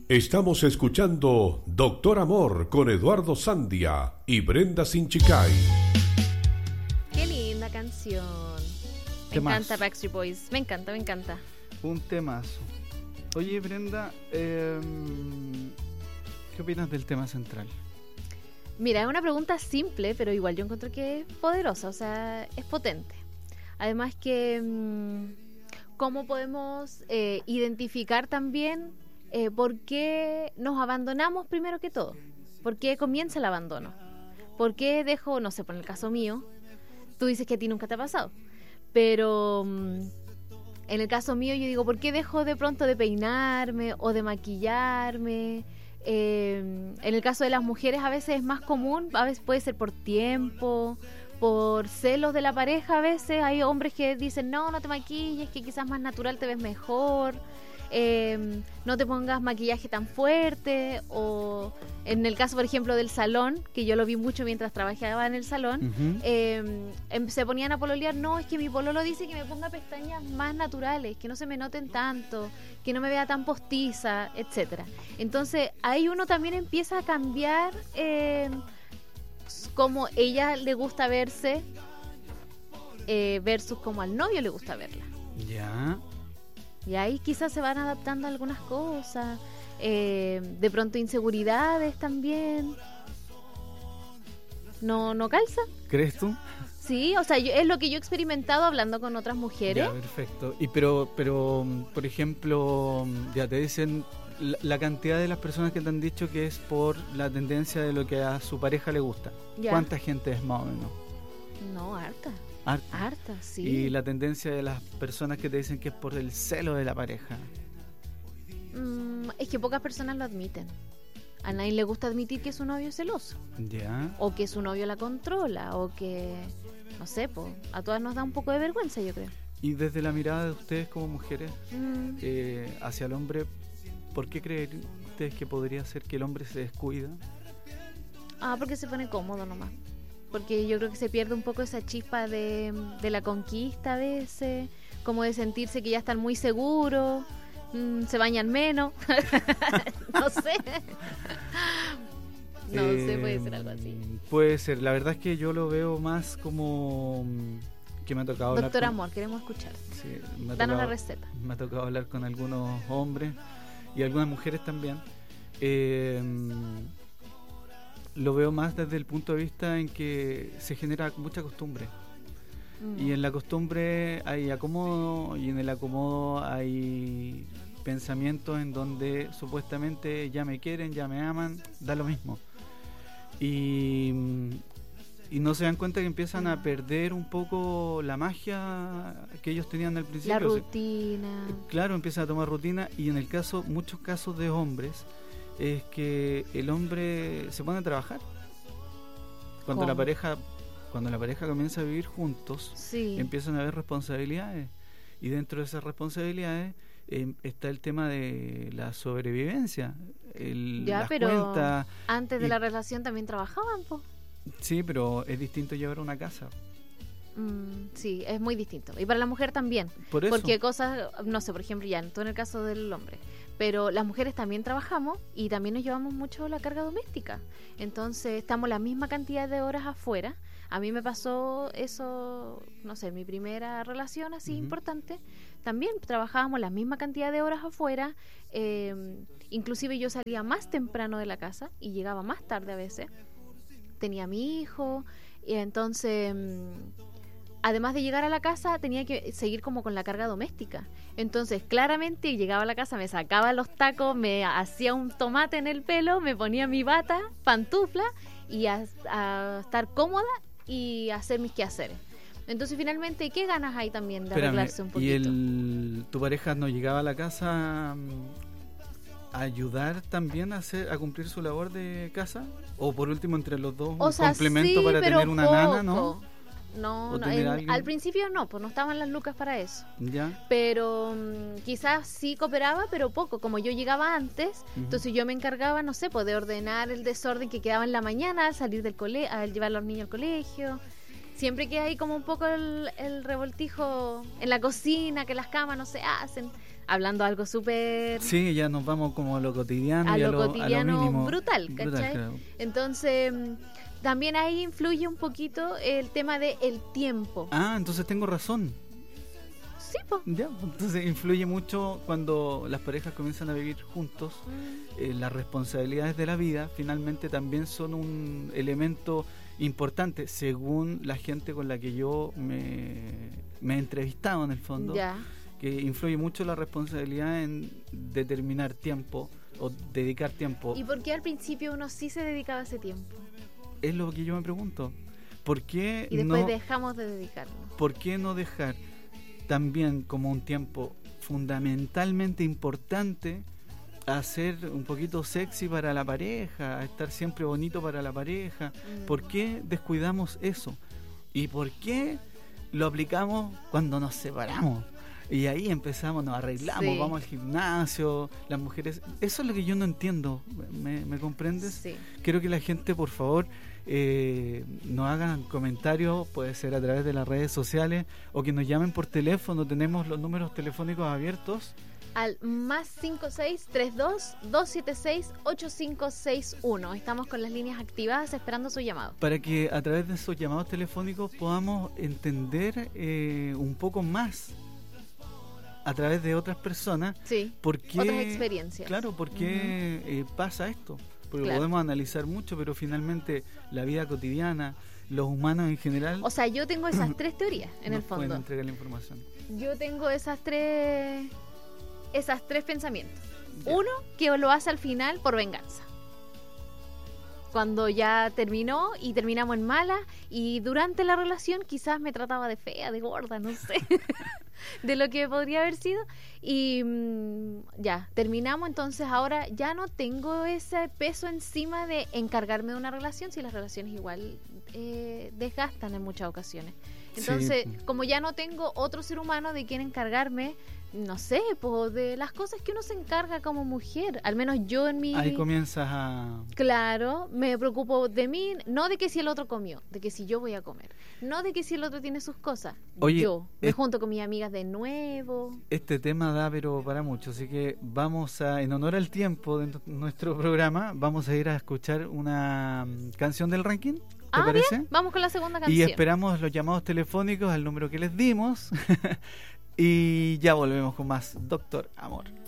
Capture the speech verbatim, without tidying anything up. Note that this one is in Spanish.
Estamos escuchando Doctor Amor con Eduardo Sandia y Brenda Sinchicay. Qué linda canción. Me Temazo. encanta Backstreet Boys. Me encanta, me encanta. Un temazo. Oye, Brenda, eh, ¿qué opinas del tema central? Mira, es una pregunta simple, pero igual yo encuentro que es poderosa, o sea, es potente. Además que, ¿cómo podemos eh, identificar también eh, por qué nos abandonamos primero que todo? ¿Por qué comienza el abandono? ¿Por qué dejo, no sé, por el caso mío, tú dices que a ti nunca te ha pasado, pero en el caso mío yo digo, ¿por qué dejo de pronto de peinarme o de maquillarme? Eh, en el caso de las mujeres a veces es más común, a veces puede ser por tiempo, por celos de la pareja. A veces hay hombres que dicen, no, no te maquilles, que quizás más natural te ves mejor, eh, no te pongas maquillaje tan fuerte. O en el caso, por ejemplo, del salón, que yo lo vi mucho mientras trabajaba en el salón, Uh-huh. eh, se ponían a pololear, no, es que mi pololo dice que me ponga pestañas más naturales, que no se me noten tanto, que no me vea tan postiza, etcétera. Entonces ahí uno también empieza a cambiar eh, cómo ella le gusta verse eh, versus cómo al novio le gusta verla. Ya. Y ahí quizás se van adaptando algunas cosas, eh, de pronto inseguridades también. ¿No, no calza? ¿Crees tú? Sí, o sea, yo, es lo que yo he experimentado hablando con otras mujeres. Ya, perfecto. Y pero, pero, por ejemplo, ya te dicen la, la cantidad de las personas que te han dicho que es por la tendencia de lo que a su pareja le gusta. Ya. ¿Cuánta gente es más o menos? No, harta. Harta. Harta, sí. Y la tendencia de las personas que te dicen que es por el celo de la pareja. Mm, es que pocas personas lo admiten. A nadie le gusta admitir que su novio es celoso, Ya. o que su novio la controla, o que, no sé, po, a todas nos da un poco de vergüenza, yo creo. Y desde la mirada de ustedes como mujeres Mm, eh, hacia el hombre, ¿por qué creen ustedes que podría ser que el hombre se descuida? Ah, porque se pone cómodo nomás. Porque yo creo que se pierde un poco esa chispa de, de la conquista a veces, como de sentirse que ya están muy seguros, mm, se bañan menos, no sé. No Eh, sé, puede ser algo así. Puede ser, la verdad es que yo lo veo más como mm, que me ha tocado hablar Doctor con- Amor, queremos escuchar. sí, me ha Danos la tocado- receta. Me ha tocado hablar con algunos hombres y algunas mujeres también. Eh, lo veo más desde el punto de vista en que se genera mucha costumbre. Mm. Y en la costumbre hay acomodo, y en el acomodo hay pensamientos en donde supuestamente ya me quieren, ya me aman, da lo mismo. Y, y no se dan cuenta que empiezan a perder un poco la magia que ellos tenían al principio. La O sea, rutina. claro, empiezan a tomar rutina, y en el caso, muchos casos de hombres, es que el hombre se pone a trabajar. Cuando ¿Cómo? la pareja cuando la pareja comienza a vivir juntos, Sí. empiezan a haber responsabilidades, y dentro de esas responsabilidades eh, está el tema de la sobrevivencia, el, Ya, las pero cuentas. antes de y- la relación también trabajaban, po. Sí, pero es distinto llevar una casa. Mm, sí, es muy distinto. Y para la mujer también. Por eso. Porque cosas, no sé, por ejemplo, ya, tú en el caso del hombre, pero las mujeres también trabajamos y también nos llevamos mucho la carga doméstica. Entonces, estamos la misma cantidad de horas afuera. A mí me pasó eso, no sé, en mi primera relación así Ujú. importante. También trabajábamos la misma cantidad de horas afuera. eh, inclusive yo salía más temprano de la casa y llegaba más tarde a veces. Tenía a mi hijo y entonces... mm, además de llegar a la casa, tenía que seguir como con la carga doméstica. Entonces, claramente, llegaba a la casa, me sacaba los tacos, me hacía un tomate en el pelo, me ponía mi bata, pantufla, y a, a estar cómoda y hacer mis quehaceres. Entonces, finalmente, ¿qué ganas hay también de Espérame, arreglarse un ¿y poquito? el, tu pareja no llegaba a la casa mm, a ayudar también a hacer a cumplir su labor de casa? O por último, entre los dos, O un sea, complemento sí, para pero tener una poco. nana, ¿no? No, ¿O no, tener en- a alguien? al principio no, pues no estaban las lucas para eso. Ya. Pero mm, quizás sí cooperaba, pero poco. Como yo llegaba antes, Ujú. entonces yo me encargaba, no sé, pues de ordenar el desorden que quedaba en la mañana al salir del cole, al llevar a los niños al colegio. Siempre que hay como un poco el, el revoltijo en la cocina, que las camas no se hacen, hablando algo súper... Sí, ya nos vamos como a lo cotidiano. A y lo a lo, cotidiano a lo mínimo. brutal, Brutal, ¿cachai? claro. Entonces, también ahí influye un poquito el tema del tiempo. Ah, entonces tengo razón. Sí, po. Ya, entonces influye mucho cuando las parejas comienzan a vivir juntos. Mm. Eh, las responsabilidades de la vida finalmente también son un elemento importante según la gente con la que yo me, me he entrevistado en el fondo. Ya. Que influye mucho la responsabilidad en determinar tiempo o dedicar tiempo. ¿Y por qué al principio uno sí se dedicaba ese tiempo? Es lo que yo me pregunto. ¿Por qué Y después no, dejamos de dedicarnos. ¿por qué no dejar también como un tiempo fundamentalmente importante a ser un poquito sexy para la pareja, a estar siempre bonito para la pareja? Mm. ¿Por qué descuidamos eso? ¿Y por qué lo aplicamos cuando nos separamos? Y ahí empezamos, nos arreglamos, Sí. vamos al gimnasio, las mujeres... Eso es lo que yo no entiendo, ¿me, me comprendes? Sí. Quiero que la gente, por favor, eh, nos hagan comentarios, puede ser a través de las redes sociales, o que nos llamen por teléfono. Tenemos los números telefónicos abiertos. Al más cinco seis tres dos dos siete seis ocho cinco seis uno. Estamos con las líneas activadas esperando su llamado. Para que a través de esos llamados telefónicos podamos entender eh, un poco más a través de otras personas Sí. por qué, Otras experiencias. claro, por qué eh, pasa esto. Porque Claro. podemos analizar mucho, pero finalmente la vida cotidiana, los humanos en general, O sea, yo tengo esas tres teorías en nos el pueden fondo. entregar la información. Yo tengo esas tres esas tres pensamientos. Ya. Uno, que lo hace al final por venganza. Cuando ya terminó y terminamos en mala, y durante la relación quizás me trataba de fea, de gorda, no sé, de lo que podría haber sido, y mm, ya, terminamos. Entonces ahora ya no tengo ese peso encima de encargarme de una relación, si las relaciones igual eh, desgastan en muchas ocasiones. Entonces, Sí. como ya no tengo otro ser humano de quien encargarme, no sé, pues de las cosas que uno se encarga como mujer, al menos yo en mi... Ahí comienzas a... Claro, me preocupo de mí, no de que si el otro comió, de que si yo voy a comer, no de que si el otro tiene sus cosas. Oye, yo me es- junto con mis amigas de nuevo. Este tema da pero para mucho, así que vamos a, en honor al tiempo de nuestro programa, vamos a ir a escuchar una mm, canción del ranking, ¿te Ah, parece? bien, vamos con la segunda Y canción. esperamos los llamados telefónicos al número que les dimos y ya volvemos con más Doctor Amor.